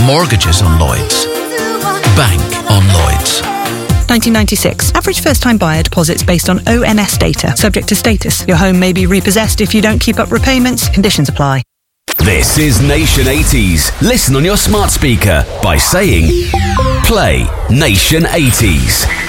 Mortgages on Lloyds. Bank on Lloyds. 1996. Average first-time buyer deposits based on ONS data. Subject to status. Your home may be repossessed if you don't keep up repayments. Conditions apply. This is Nation 80s. Listen on your smart speaker by saying, play Nation 80s.